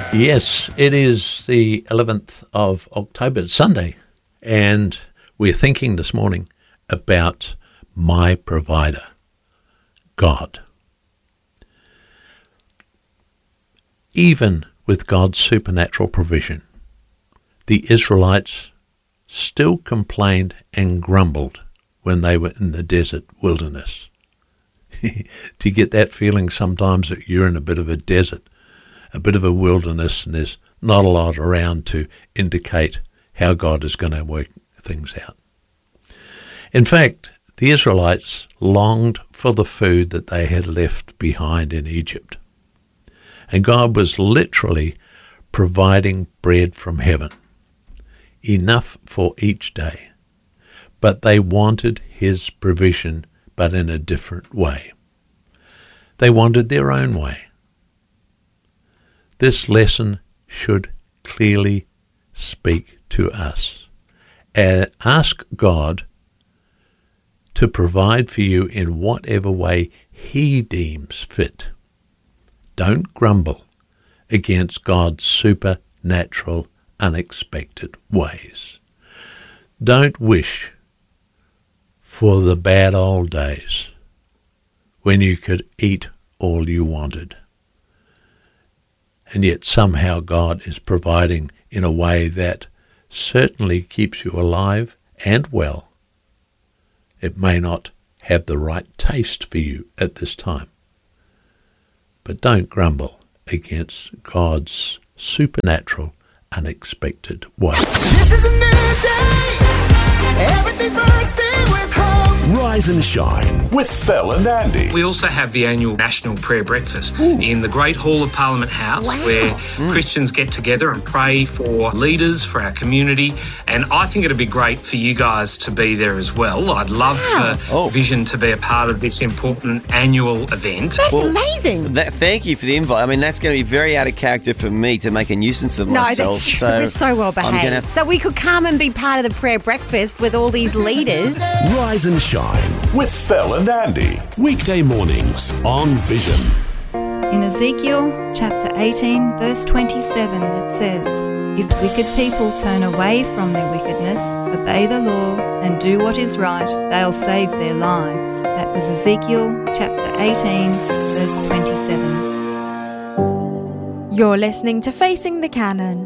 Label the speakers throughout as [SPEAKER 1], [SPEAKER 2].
[SPEAKER 1] Yes, it is the 11th of October, it's Sunday, and we're thinking this morning about my provider, God. Even with God's supernatural provision, the Israelites still complained and grumbled when they were in the desert wilderness. Do you get that feeling sometimes that you're in a bit of a desert, a bit of a wilderness, and there's not a lot around to indicate how God is going to work things out? In fact, the Israelites longed for the food that they had left behind in Egypt. And God was literally providing bread from heaven, enough for each day. But they wanted his provision, but in a different way. They wanted their own way. This lesson should clearly speak to us. Ask God to provide for you in whatever way he deems fit. Don't grumble against God's supernatural, unexpected ways. Don't wish for the bad old days when you could eat all you wanted. And yet somehow God is providing in a way that certainly keeps you alive and well. It may not have the right taste for you at this time. But don't grumble against God's supernatural, unexpected way.
[SPEAKER 2] This is a new day. Everything's bursting with hope.
[SPEAKER 3] Rise and Shine with Phil and Andy.
[SPEAKER 4] We also have the annual National Prayer Breakfast in the Great Hall of Parliament House, where Christians get together and pray for leaders, for our community. And I think it'd be great for you guys to be there as well. I'd love for Vision to be a part of this important annual event.
[SPEAKER 5] That's amazing.
[SPEAKER 6] Thank you for the invite. I mean, that's going to be very out of character for me to make a nuisance of myself.
[SPEAKER 5] We're so well behaved. So we could come and be part of the prayer breakfast with all these leaders.
[SPEAKER 3] Rise and Shine with Phil and Andy. Weekday mornings on Vision.
[SPEAKER 7] In Ezekiel chapter 18, verse 27, it says, "If wicked people turn away from their wickedness, obey the law, and do what is right, they'll save their lives." That was Ezekiel chapter 18, verse 27.
[SPEAKER 8] You're listening to Facing the Canon.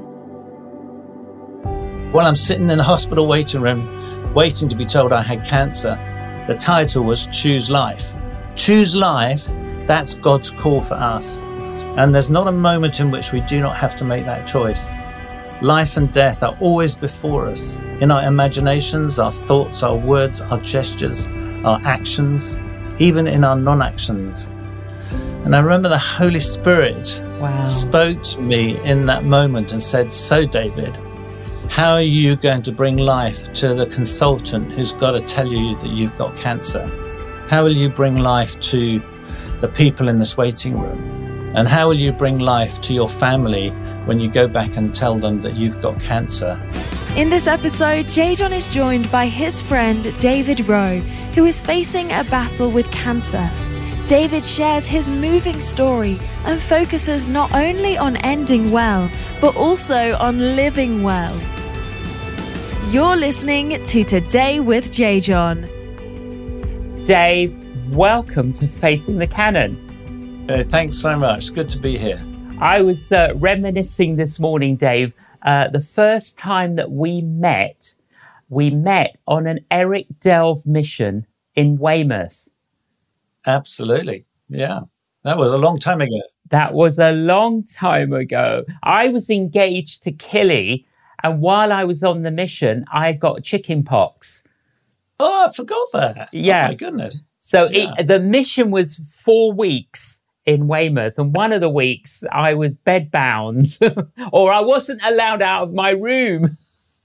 [SPEAKER 9] While I'm sitting in the hospital waiting room, waiting to be told I had cancer, the title was Choose Life. Choose life, that's God's call for us. And there's not a moment in which we do not have to make that choice. Life and death are always before us, in our imaginations, our thoughts, our words, our gestures, our actions, even in our non-actions. And I remember the Holy Spirit spoke to me in that moment and said, "So David, how are you going to bring life to the consultant who's got to tell you that you've got cancer? How will you bring life to the people in this waiting room? And how will you bring life to your family when you go back and tell them that you've got cancer?"
[SPEAKER 8] In this episode, J-John is joined by his friend David Rowe, who is facing a battle with cancer. David shares his moving story and focuses not only on ending well, but also on living well. You're listening to Today with J-John.
[SPEAKER 10] Dave, welcome to Facing the Canon.
[SPEAKER 9] Thanks very much. Good to be here.
[SPEAKER 10] I was reminiscing this morning, Dave, the first time that we met on an Eric Delve mission in Weymouth.
[SPEAKER 9] Absolutely. Yeah. That was a long time ago.
[SPEAKER 10] That was a long time ago. I was engaged to Killy, and while I was on the mission, I got chicken pox.
[SPEAKER 9] Oh, I forgot that.
[SPEAKER 10] Yeah.
[SPEAKER 9] Oh, my goodness.
[SPEAKER 10] So the mission was 4 weeks in Weymouth, and one of the weeks I was bedbound, or I wasn't allowed out of my room.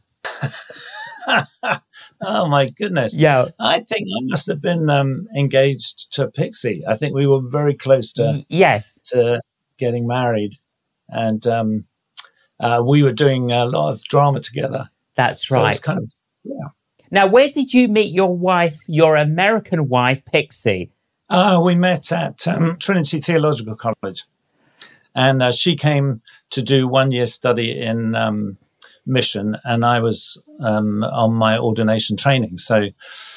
[SPEAKER 9] Oh, my goodness.
[SPEAKER 10] Yeah.
[SPEAKER 9] I think I must have been engaged to Pixie. I think we were very close to getting married. And we were doing a lot of drama together.
[SPEAKER 10] That's right.
[SPEAKER 9] So it was
[SPEAKER 10] Now, where did you meet your wife, your American wife, Pixie?
[SPEAKER 9] We met at Trinity Theological College. And she came to do 1 year study in mission, and I was on my ordination training. So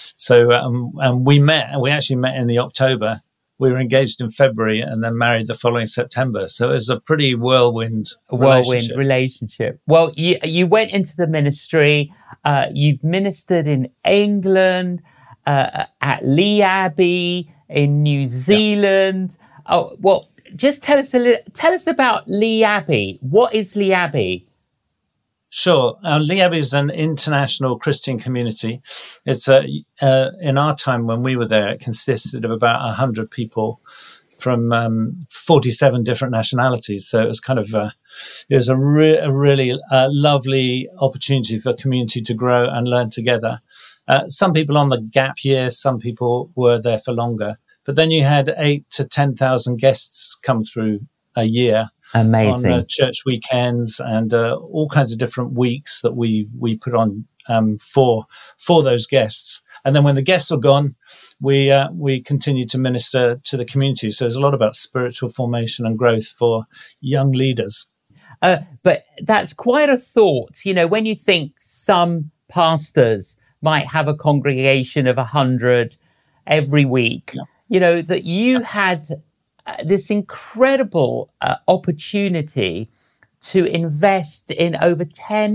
[SPEAKER 9] we met, and we actually met in the October. We were engaged in February and then married the following September. So it was a pretty whirlwind
[SPEAKER 10] relationship. Well, you went into the ministry. You've ministered in England, at Lee Abbey, in New Zealand. Yeah. Oh, well, just tell us about Lee Abbey. What is Lee Abbey?
[SPEAKER 9] Sure. Lee Abbey is an international Christian community. It's in our time when we were there, it consisted of about 100 people from 47 different nationalities. So it was kind of it was a really lovely opportunity for a community to grow and learn together. Some people on the gap year, some people were there for longer. But then you had 8,000 to 10,000 guests come through a year.
[SPEAKER 10] Amazing.
[SPEAKER 9] On church weekends and all kinds of different weeks that we put on for those guests. And then when the guests were gone, we continued to minister to the community. So there's a lot about spiritual formation and growth for young leaders.
[SPEAKER 10] But that's quite a thought. You know, when you think some pastors might have a congregation of 100 every week, you know, that you had this incredible opportunity to invest in over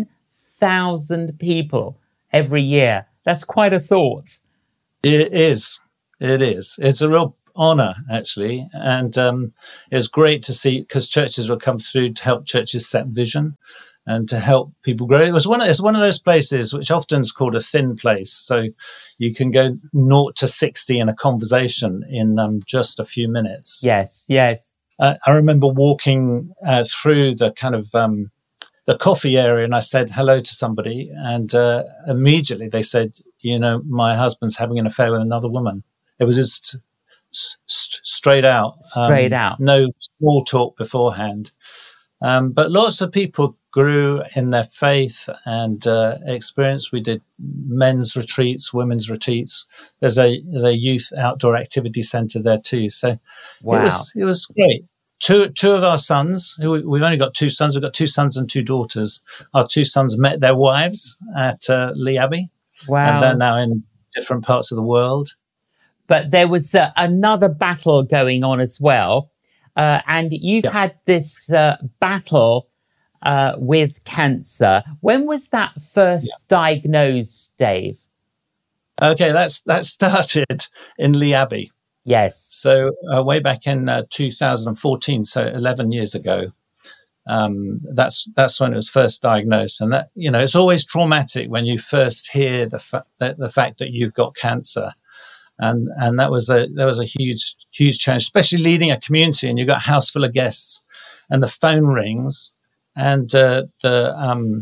[SPEAKER 10] 10,000 people every year. That's quite a thought.
[SPEAKER 9] It is. It's a real honor, actually. And it's great to see, because churches will come through to help churches set vision and to help people grow. It's one of those places which often is called a thin place. So you can go 0 to 60 in a conversation in just a few minutes.
[SPEAKER 10] Yes.
[SPEAKER 9] I remember walking through the kind of the coffee area, and I said hello to somebody, and immediately they said, you know, my husband's having an affair with another woman. It was just straight out. No small talk beforehand. But lots of people grew in their faith and experience. We did men's retreats, women's retreats. There's a youth outdoor activity centre there too. So
[SPEAKER 10] wow.
[SPEAKER 9] It was great. Two of our sons, we've only got 2 sons. We've got 2 sons and 2 daughters. Our 2 sons met their wives at Lee Abbey.
[SPEAKER 10] Wow.
[SPEAKER 9] And they're now in different parts of the world.
[SPEAKER 10] But there was another battle going on as well. And you've had this battle with cancer. When was that first diagnosed, Dave?
[SPEAKER 9] Okay, that started in Lee Abbey.
[SPEAKER 10] Yes.
[SPEAKER 9] So way back in 2014, so 11 years ago, that's when it was first diagnosed. And that, you know, it's always traumatic when you first hear the fact that you've got cancer. And that was a huge change, especially leading a community and you've got a house full of guests and the phone rings and the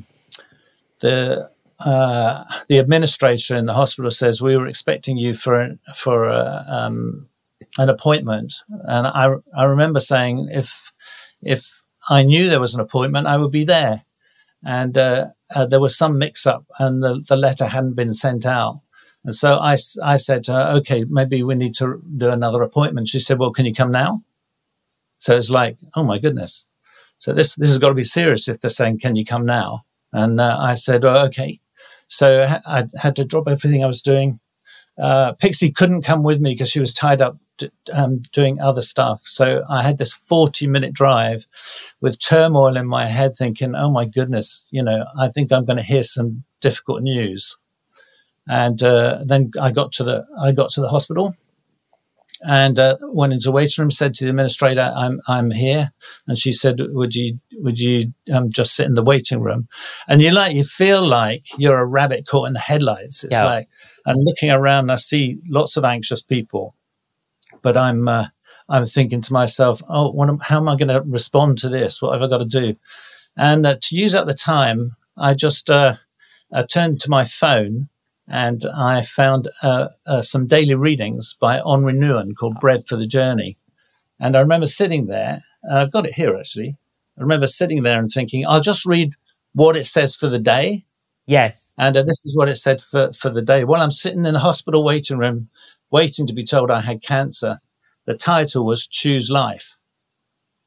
[SPEAKER 9] administrator in the hospital says, we were expecting you for an appointment. And I remember saying, if I knew there was an appointment, I would be there. And there was some mix up and the letter hadn't been sent out. And so I said to her, okay, maybe we need to do another appointment. She said, well, can you come now? So it's like, oh my goodness. So this has got to be serious if they're saying, can you come now? And I said, oh, okay. So I had to drop everything I was doing. Pixie couldn't come with me because she was tied up doing other stuff. So I had this 40-minute drive with turmoil in my head thinking, oh my goodness, you know, I think I'm going to hear some difficult news. And then I got to the hospital and went into the waiting room, said to the administrator, I'm here. And she said, would you just sit in the waiting room? And you feel like you're a rabbit caught in the headlights. It's like, I'm looking around and I see lots of anxious people, but I'm thinking to myself, oh, how am I going to respond to this? What have I got to do? And to use up the time, I just turned to my phone and I found some daily readings by Henri Nouwen called Bread for the Journey. And I remember sitting there, I've got it here actually. I remember sitting there and thinking, I'll just read what it says for the day.
[SPEAKER 10] Yes.
[SPEAKER 9] And this is what it said for the day. While I'm sitting in the hospital waiting room, waiting to be told I had cancer, the title was Choose Life.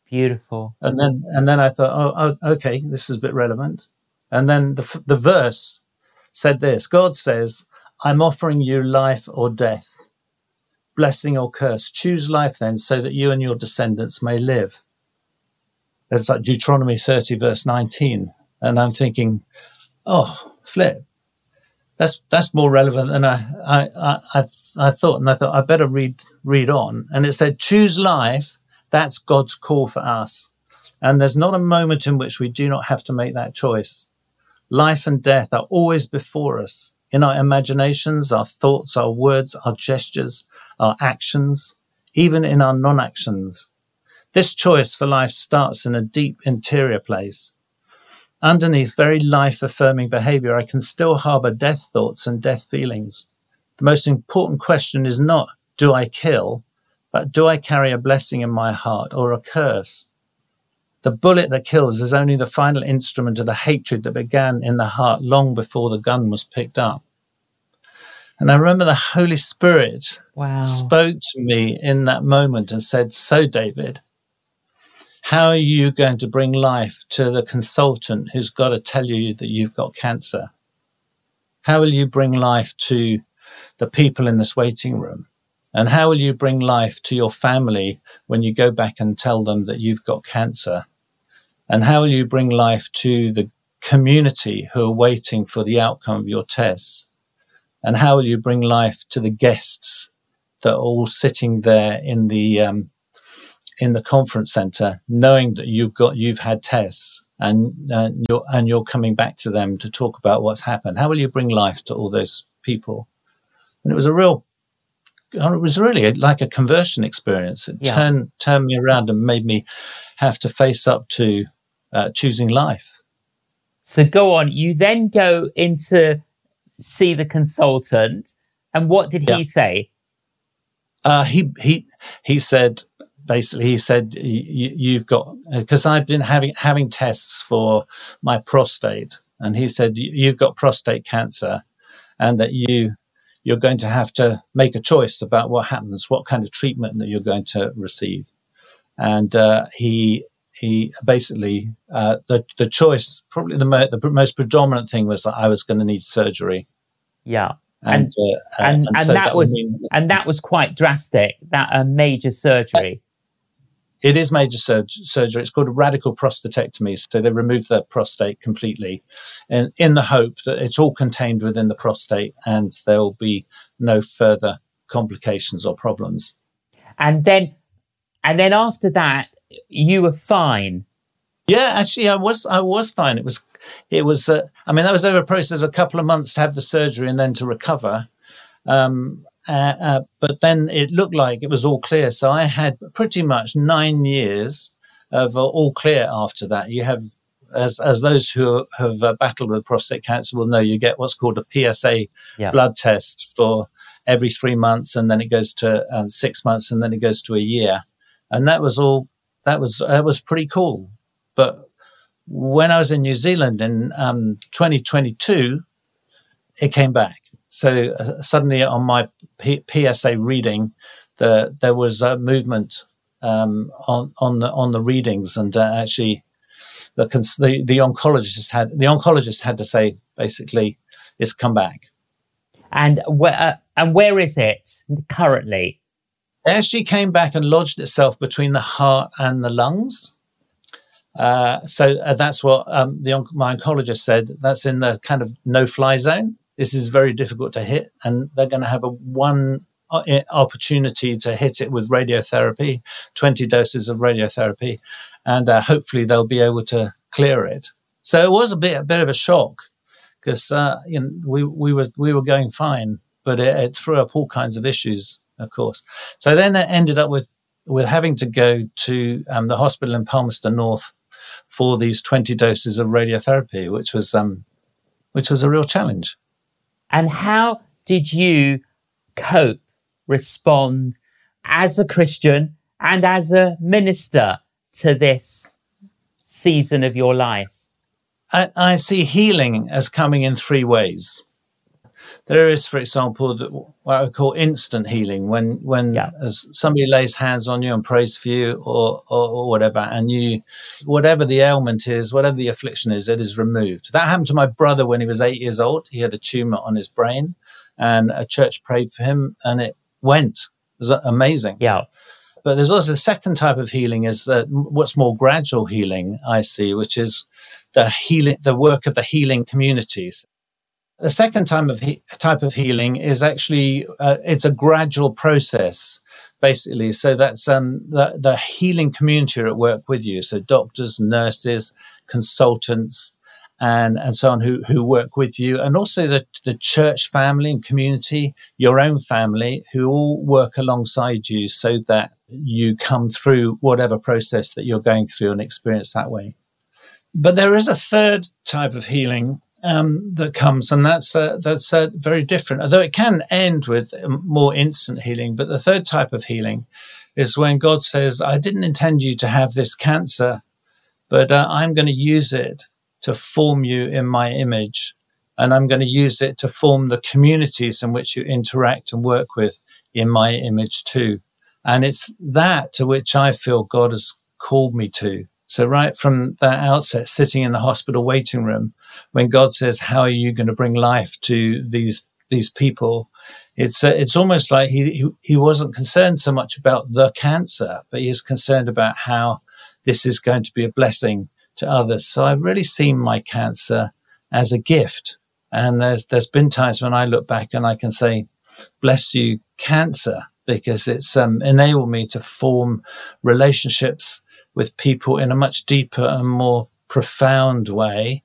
[SPEAKER 10] Beautiful.
[SPEAKER 9] And then I thought, oh, okay, this is a bit relevant. And then the verse said this: God says, I'm offering you life or death, blessing or curse. Choose life then, so that you and your descendants may live. That's like Deuteronomy 30, verse 19. And I'm thinking, oh, flip. That's more relevant than I thought. And I thought I better read on. And it said, choose life. That's God's call for us. And there's not a moment in which we do not have to make that choice. Life and death are always before us, in our imaginations, our thoughts, our words, our gestures, our actions, even in our non-actions. This choice for life starts in a deep interior place. Underneath very life-affirming behavior, I can still harbor death thoughts and death feelings. The most important question is not, do I kill? But do I carry a blessing in my heart or a curse? The bullet that kills is only the final instrument of the hatred that began in the heart long before the gun was picked up. And I remember the Holy Spirit spoke to me in that moment and said, so David, how are you going to bring life to the consultant who's got to tell you that you've got cancer? How will you bring life to the people in this waiting room? And how will you bring life to your family when you go back and tell them that you've got cancer? And how will you bring life to the community who are waiting for the outcome of your tests? And how will you bring life to the guests that are all sitting there in the conference center, knowing that you've had tests and you're coming back to them to talk about what's happened? How will you bring life to all those people? And it was really like a conversion experience. It turned me around and made me have to face up to choosing life.
[SPEAKER 10] So go on. You then go in to see the consultant, and what did he say? He said, basically, you've got, because I've been having tests for my prostate, and he said, you've got prostate cancer, and that you're going to have to make a choice about what happens, what kind of treatment that you're going to receive. And he basically, the choice, probably the most predominant thing was that I was going to need surgery. Yeah.
[SPEAKER 9] And
[SPEAKER 10] so that was quite drastic, that major surgery.
[SPEAKER 9] It is major surgery. It's called a radical prostatectomy. So they remove the prostate completely, and in the hope that it's all contained within the prostate and there will be no further complications or problems. And then
[SPEAKER 10] after that, you were fine.
[SPEAKER 9] Yeah, actually, I was fine. It was. That was over a process of a couple of months to have the surgery and then to recover. But then it looked like it was all clear. So I had pretty much 9 years of all clear after that. You have, as those who have battled with prostate cancer will know, you get what's called a PSA blood test for every 3 months, and then it goes to 6 months, and then it goes to a year. And that was all. That was pretty cool. But when I was in New Zealand in 2022, it came back. So suddenly on my PSA reading, there was a movement on the readings, and actually the oncologist had to say basically it's come back.
[SPEAKER 10] And where is it currently?
[SPEAKER 9] It actually came back and lodged itself between the heart and the lungs. So that's what my oncologist said. That's in the kind of no-fly zone. This is very difficult to hit, and they're going to have one opportunity to hit it with radiotherapy, 20 doses of radiotherapy, and hopefully they'll be able to clear it. So it was a bit of a shock because we were going fine, but it threw up all kinds of issues, of course. So then it ended up with having to go to the hospital in Palmerston North for these 20 doses of radiotherapy, which was a real challenge.
[SPEAKER 10] And how did you cope, respond as a Christian and as a minister to this season of your life?
[SPEAKER 9] I see healing as coming in 3 ways. There is, for example, what I would call instant healing, when as somebody lays hands on you and prays for you or whatever, and whatever the ailment is, whatever the affliction is, it is removed. That happened to my brother when he was 8 years old. He had a tumor on his brain, and a church prayed for him, and it went. It was amazing.
[SPEAKER 10] Yeah.
[SPEAKER 9] But there's also the second type of healing is what's more gradual healing, I see, which is the work of the healing communities. The second type of healing is actually, it's a gradual process, basically. So that's the healing community are at work with you. So doctors, nurses, consultants, and so on who work with you. And also the church family and community, your own family, who all work alongside you so that you come through whatever process that you're going through and experience that way. But there is a third type of healing that comes, and that's very different, although it can end with more instant healing. But the third type of healing is when God says, I didn't intend you to have this cancer, but I'm going to use it to form you in my image, and I'm going to use it to form the communities in which you interact and work with in my image too. And it's that to which I feel God has called me to. So right from that outset, sitting in the hospital waiting room, when God says, how are you going to bring life to these people? It's almost like he wasn't concerned so much about the cancer, but he is concerned about how this is going to be a blessing to others. So I've really seen my cancer as a gift. And there's been times when I look back and I can say, bless you, cancer, because it's enabled me to form relationships with people in a much deeper and more profound way